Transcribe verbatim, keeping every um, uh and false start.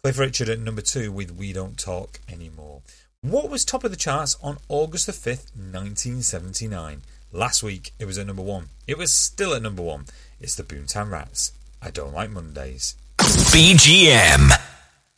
Cliff Richard at number two with We Don't Talk Anymore. What was top of the charts on August the fifth, nineteen seventy-nine? Last week it was at number one. It was still at number one. It's the Boomtown Rats. I Don't Like Mondays. B G M.